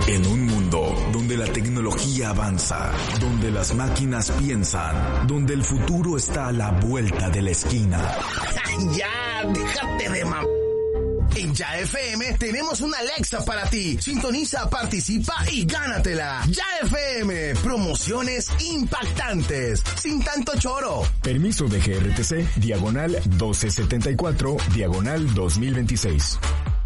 En un mundo donde la tecnología avanza, donde las máquinas piensan, donde el futuro está a la vuelta de la esquina. ¡Ya! ¡Déjate de En Ya FM tenemos una Alexa para ti. Sintoniza, participa y gánatela. Ya FM, promociones impactantes, sin tanto choro. Permiso de GRTC, diagonal 1274, diagonal 2026.